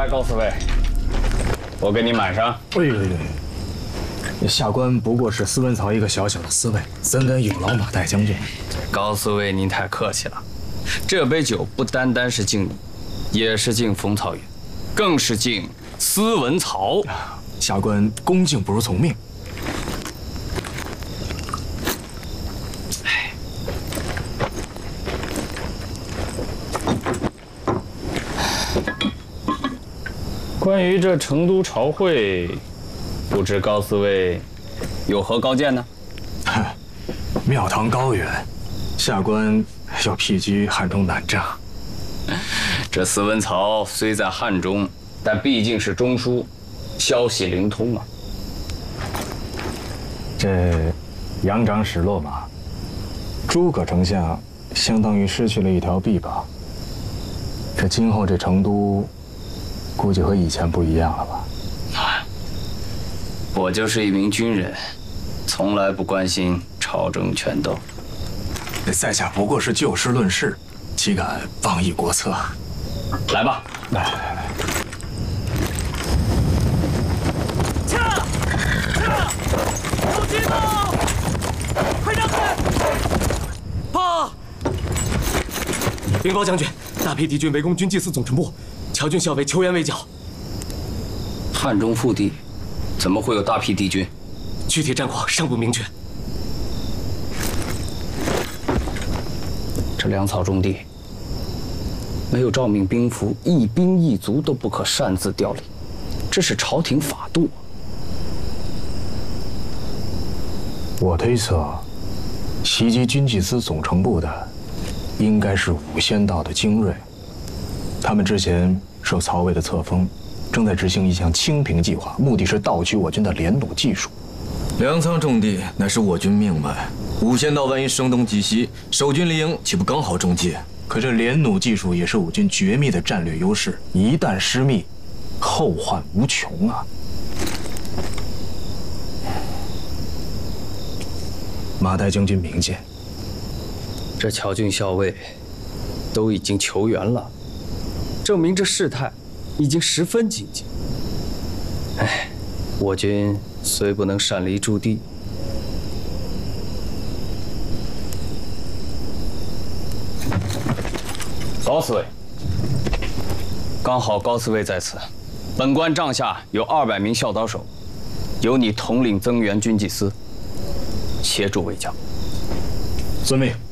来，高侍卫，我给你满上。 下官不过是司文曹一个小小的司卫，怎敢有劳马岱将军？ 高侍卫，您太客气了。这杯酒不单单是敬你，也是敬冯曹云，更是敬司文曹。 下官恭敬不如从命。 关于这成都朝会，不知高侍卫有何高见呢？ 庙堂高远，下官要辟居汉中南郑。 这司文曹虽在汉中，但毕竟是中枢，消息灵通啊。 这杨长史落马，诸葛丞相相当于失去了一条臂膀。这今后这成都，估计和以前不一样了吧？ 我就是一名军人，从来不关心朝政权斗。 在下不过是就事论事，岂敢妄议国策？ 来吧， 来。 撤！守军吗？快让开！报！禀报将军，大批敌军围攻军祭司总臣部，乔军校尉求援围剿。 汉中腹地，怎么会有大批敌军？ 具体战况尚不明确。 这粮草重地，没有诏命兵符，一兵一卒都不可擅自调离，这是朝廷法度。 我推测，袭击军祭司总承部的，应该是五仙道的精锐。他们之前受曹魏的册封，正在执行一项清平计划，目的是盗取我军的连弩技术。 粮仓重地乃是我军命脉，五仙道万一声东击西，守军离营岂不刚好中计？ 可这连弩技术也是我军绝密的战略优势，一旦失密，后患无穷啊！马岱将军明鉴， 这乔军校尉都已经求援了，证明这事态已经十分紧急。哎，我军虽不能擅离驻地，高侍卫，刚好高侍卫在此，本官帐下有200名校刀手，由你统领增援军祭司，协助围剿。 遵命。